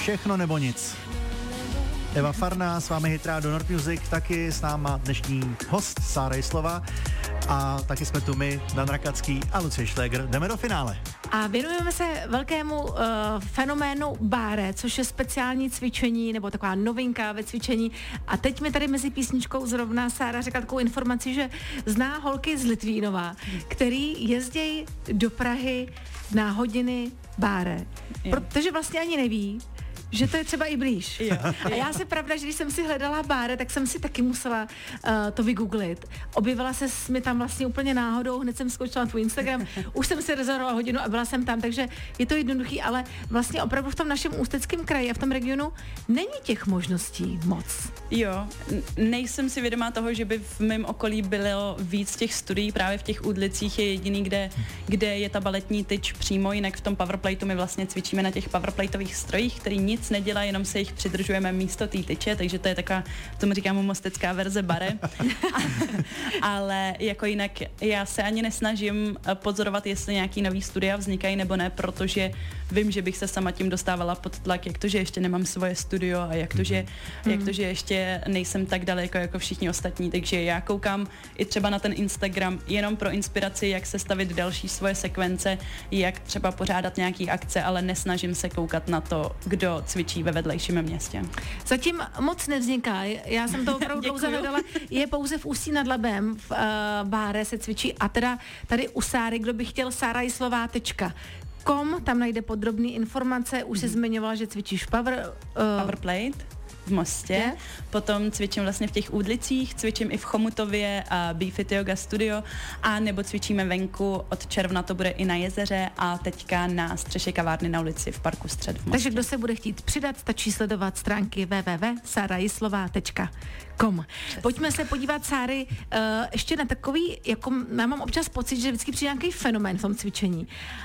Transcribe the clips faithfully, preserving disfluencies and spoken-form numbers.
Všechno nebo nic. Eva Farná, s vámi Hit Radio Nord Music, taky s náma dnešní host Sára Jislova a taky jsme tu my, Dan Rakacký a Lucie Šléger. Jdeme do finále. A věnujeme se velkému uh, fenoménu báre, což je speciální cvičení nebo taková novinka ve cvičení. A teď mi tady mezi písničkou zrovna Sára řekla takovou informaci, že zná holky z Litvínova, který jezdí do Prahy na hodiny báre, jo. Protože vlastně ani neví, že to je třeba i blíž. Jo. A já se pravda, že když jsem si hledala báre, tak jsem si taky musela uh, to vygooglit. Objevila se mi tam vlastně úplně náhodou, hned jsem skočila na tvůj Instagram, už jsem si rezervovala hodinu a byla jsem tam, takže je to jednoduchý, ale vlastně opravdu v tom našem Ústeckém kraji a v tom regionu není těch možností moc. Jo, nejsem si vědomá toho, že by v mém okolí bylo víc těch studií, právě v těch Údlicích je jediný, kde, kde je ta baletní tyč přímo, jinak v tom powerplateu my vlastně cvičíme na těch powerplateových strojích, který nic nedělá, jenom se jich přidržujeme místo té tyče, takže to je taková, tomu říkám mostecká verze bare. Ale jako jinak já se ani nesnažím pozorovat, jestli nějaký nový studia vznikají nebo ne, protože vím, že bych se sama tím dostávala pod tlak, jak to, že ještě nemám svoje studio a jak to, že, mm. jak to, že ještě nejsem tak daleko jako všichni ostatní, takže já koukám i třeba na ten Instagram jenom pro inspiraci, jak se stavit další svoje sekvence, jak třeba pořádat nějaký akce, ale nesnažím se koukat na to, kdo cvičí ve vedlejším městě. Zatím moc nevzniká. Já jsem to opravdu dlouze hledala. Je pouze v Ústí nad Labem, v uh, báre se cvičí a teda tady u Sáry, kdo by chtěl, Sára Jislová tečka com, tam najde podrobné informace. Už mm. se zmiňovala, že cvičíš power... Uh, Powerplate v Mostě, je? Potom cvičím vlastně v těch Údlicích, cvičím i v Chomutově a Beefit Yoga Studio a nebo cvičíme venku, od června to bude i na jezeře a teďka na střeše kavárny na ulici v Parku Střed v Mostě. Takže kdo se bude chtít přidat, stačí sledovat stránky w w w tečka sára jislová tečka com. Pojďme se podívat, Sáry, uh, ještě na takový, jako já mám občas pocit, že vždycky přijde nějaký fenomén v tom cvičení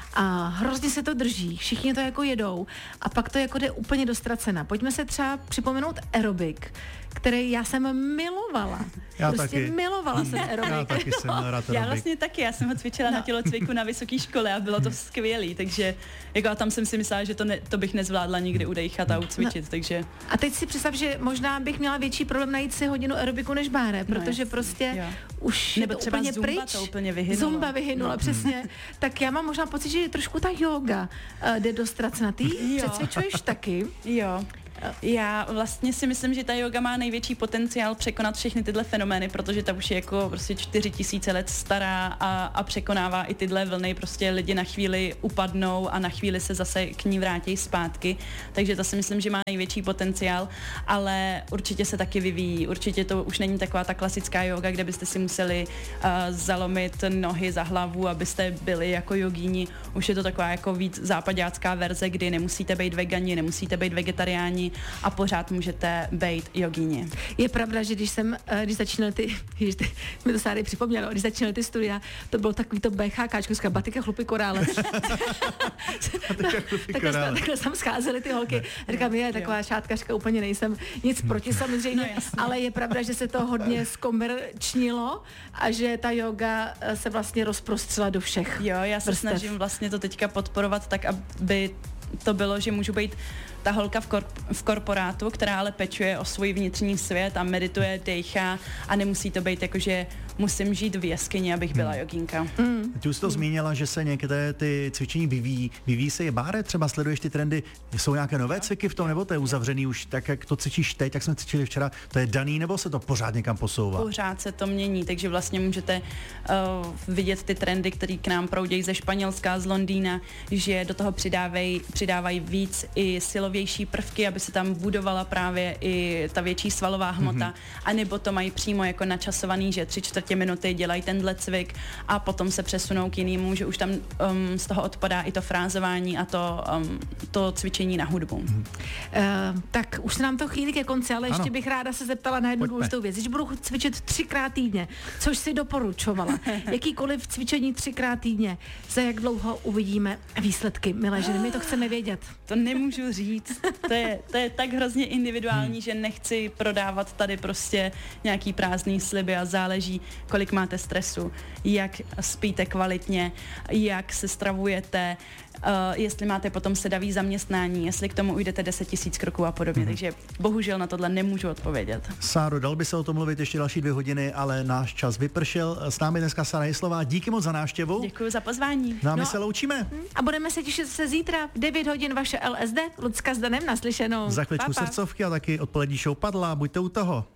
a hrozně se to drží, všichni to jako jedou a pak to jako jde úplně do ztracena. Pojďme se třeba připomenout aerobik, který já jsem milovala. Já prostě taky. milovala jsem aerobik. Já taky jsem měl rád Já vlastně taky, já jsem ho cvičila no. na tělocviku na vysoké škole a bylo to skvělý, takže jako a tam jsem si myslela, že to, ne, to bych nezvládla nikdy udejchat a ucvičit, no. takže... A teď si představ, že možná bych měla větší problém najít si hodinu aerobiku než báre, protože no, prostě jo. už nebo je to třeba úplně zumba pryč. To úplně vyhynula. Zumba vyhynula, no. přesně. Tak já mám možná pocit, že trošku ta yoga uh, jde do ztracena. Ty přecvičuješ taky? Jo. Já vlastně si myslím, že ta yoga má největší potenciál překonat všechny tyhle fenomény, protože ta už je jako prostě čtyři tisíce let stará a, a překonává i tyhle vlny, prostě lidi na chvíli upadnou a na chvíli se zase k ní vrátí zpátky, takže to si myslím, že má největší potenciál, ale určitě se taky vyvíjí, určitě to už není taková ta klasická yoga, kde byste si museli uh, zalomit nohy za hlavu, abyste byli jako jogíni, už je to taková jako víc zápaďácká verze, kdy nemusíte být vegani, nemusíte být vegetariáni, a pořád můžete být jogíně. Je pravda, že když jsem, když začínaly ty, když ty, mi to Sáry připomnělo, když začínaly ty studia, to bylo takový to BHKčko, říká batika, chlupy, korále. Batika, chlupy, korále. Takhle tam scházely ty holky. A říkám, je taková šátkařka, úplně nejsem nic proti samozřejmě, no, ale je pravda, že se to hodně zkomerčnilo a že ta yoga se vlastně rozprostřela do všech. Jo, já se vrstev. snažím vlastně to teďka podporovat tak, aby to bylo, že můžu být ta holka v, korp- v korporátu, která ale pečuje o svůj vnitřní svět a medituje, dejchá a nemusí to být jako, že musím žít v jeskyni, abych byla hmm. jogínka. Mm. Ty už to zmínila, že se některé ty cvičení vyvíjí. Vyvíjí se je báre? Třeba sleduješ ty trendy? Jsou nějaké nové cviky v tom, nebo to je uzavřený už tak, jak to cvičíš teď, jak jsme cvičili včera? To je daný, nebo se to pořád někam posouvá? Pořád se to mění, takže vlastně můžete uh, vidět ty trendy, které k nám proudějí ze Španělska, z Londýna, že do toho přidávají přidávají víc i silovější prvky, aby se tam budovala právě i ta větší svalová hmota, mm-hmm. anebo to mají přímo jako načasovaný, že tři čtvrtě minuty dělají tenhle cvik a potom se přesunou k jinému, že už tam um, z toho odpadá i to frázování a to, um, to cvičení na hudbu. Mm-hmm. Uh, tak už se nám to chýlí ke konci, ale ano. ještě bych ráda se zeptala na jednu důležitou věc. Když budu cvičit třikrát týdně, což si doporučovala, jakýkoliv cvičení třikrát týdně, za jak dlouho uvidíme výsledky, milé ženy, my to chceme vědět. To nemůžu říct, říct. To je, to je tak hrozně individuální, hmm. že nechci prodávat tady prostě nějaký prázdný sliby a záleží, kolik máte stresu, jak spíte kvalitně, jak se stravujete, uh, jestli máte potom sedavý zaměstnání, jestli k tomu ujdete deset tisíc kroků a podobně, hmm. takže bohužel na tohle nemůžu odpovědět. Sáro, dal by se o tom mluvit ještě další dvě hodiny, ale náš čas vypršel. S námi dneska Sára Jeslová, díky moc za návštěvu. Děkuji za pozvání. No a my No. se loučíme. A budeme se těšit se zítra v devět hodin vaše L S D. Lucka s Danem naslyšenou. Za chvíličku Pa, pa. srdcovky a taky odpolední show Padla. Buďte u toho.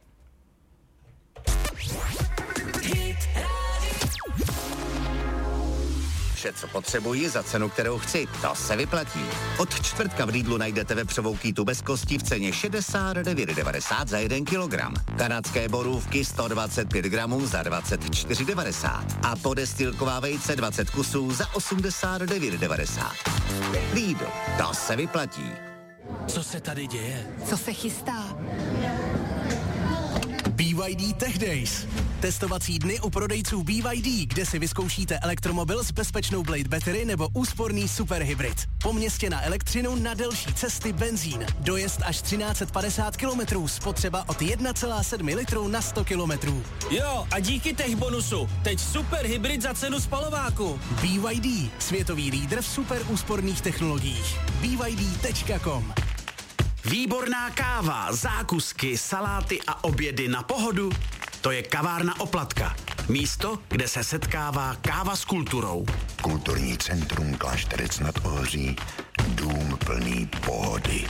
Vše, co potřebuji za cenu, kterou chci, to se vyplatí. Od čtvrtka v Lidlu najdete vepřovou kýtu bez kosti v ceně šedesát devět devadesát za jeden kilogram. Kanadské borůvky sto dvacet pět gramů za dvacet čtyři devadesát. A podestýlková vejce dvacet kusů za osmdesát devět devadesát. Lidl, to se vyplatí. Co se tady děje? Co se chystá? B Y D Tech Days. Testovací dny u prodejců B Y D, kde si vyzkoušíte elektromobil s bezpečnou Blade Battery nebo úsporný superhybrid. Po městě na elektřinu, na delší cesty benzín. Dojezd až třináct set padesát kilometrů, spotřeba od jedna celá sedm litru na sto kilometrů. Jo, a díky tech bonusu. Teď super hybrid za cenu spalováku. B Y D, světový lídr v super úsporných technologiích. B Y D tečka com. Výborná káva, zákusky, saláty a obědy na pohodu. To je kavárna Oplatka. Místo, kde se setkává káva s kulturou. Kulturní centrum Klášterec nad Ohří. Dům plný pohody.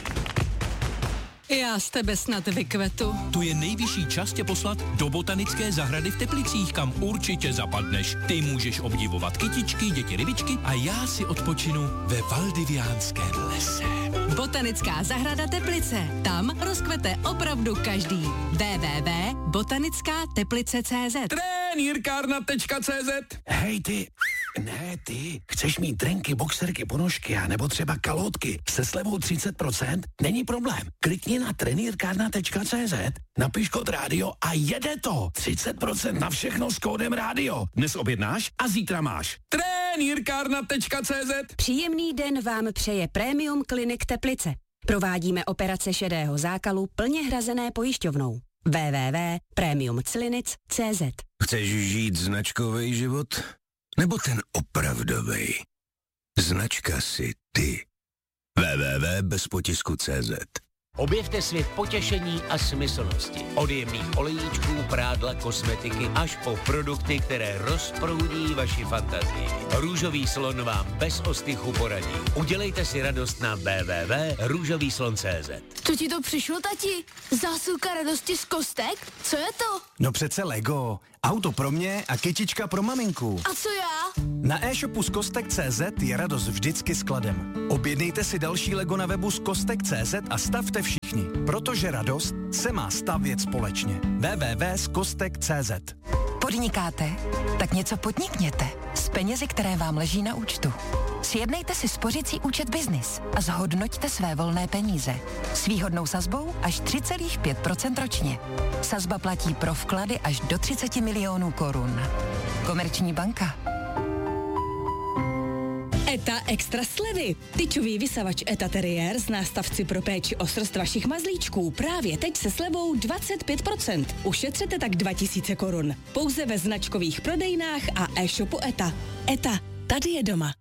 Já z tebe snad vykvetu. Tu je nejvyšší čas tě poslat do botanické zahrady v Teplicích, kam určitě zapadneš. Ty můžeš obdivovat kytičky, děti rybičky a já si odpočinu ve Valdiviánském lese. Botanická zahrada Teplice. Tam rozkvete opravdu každý. w w w tečka botanická teplice tečka cé zet. Trenýrkárna tečka cé zet. Hej ty, ne ty, chceš mít drenky, boxerky, ponožky a nebo třeba kalhotky se slevou třicet procent? Není problém. Klikni na trenýrkárna tečka cé zet, napiš kód rádio a jede to. třicet procent na všechno s kódem rádio. Dnes objednáš a zítra máš. Trenýrkárna tečka cé zet. Příjemný den vám přeje Premium Clinic Teplice. Provádíme operace šedého zákalu plně hrazené pojišťovnou. w w w tečka premium clinic tečka cé zet. Chceš žít značkový život? Nebo ten opravdový? Značka si ty. w w w tečka bez potisku tečka cé zet. Objevte svět potěšení a smyslnosti. Od jemných olejíčků, prádla, kosmetiky až po produkty, které rozproudí vaši fantazii. Růžový slon vám bez ostychu poradí. Udělejte si radost na w w w tečka růžový slon tečka cé zet. Co ti to přišlo, tati? Zásilka radosti z kostek? Co je to? No přece Lego. Auto pro mě a kytička pro maminku. A co já? Na e-shopu z kostek tečka cé zet je radost vždycky skladem. Objednejte si další Lego na webu z kostek tečka cé zet a stavte všichni, protože radost se má stavět společně. w w w tečka z kostek tečka cé zet. Podnikáte? Tak něco podnikněte s penězi, které vám leží na účtu. Sjednejte si spořící účet Biznis a zhodnoťte své volné peníze. S výhodnou sazbou až tři celá pět procenta ročně. Sazba platí pro vklady až do třicet milionů korun. Komerční banka. ETA Extra slevy. Tyčový vysavač ETA Terrier z nástavci pro péči o srst vašich mazlíčků právě teď se slevou dvacet pět procent. Ušetřete tak dva tisíce korun. Pouze ve značkových prodejnách a e-shopu ETA. ETA, tady je doma.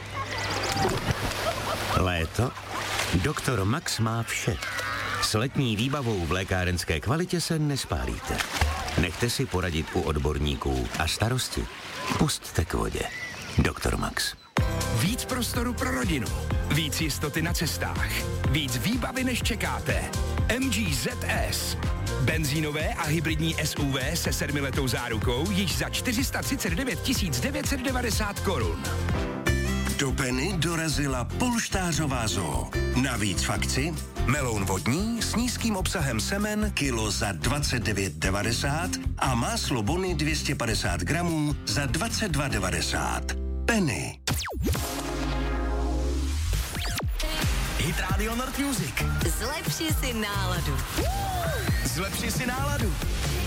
Léto? Doktor Max má vše. S letní výbavou v lékárenské kvalitě se nespálíte. Nechte si poradit u odborníků a starosti pusťte k vodě. Doktor Max. Víc prostoru pro rodinu, víc jistoty na cestách, víc výbavy než čekáte. M G Z S. Benzínové a hybridní S U V se sedmiletou zárukou již za čtyři sta třicet devět tisíc devět set devadesát korun. Do Penny dorazila polštářová zoo. Navíc v akci meloun vodní s nízkým obsahem semen kilo za dvacet devět devadesát a máslo Bony dvě stě padesát gramů za dvacet dva devadesát. Penny. Hit Radio Nord Music. Zlepši si náladu. Zlepši si náladu.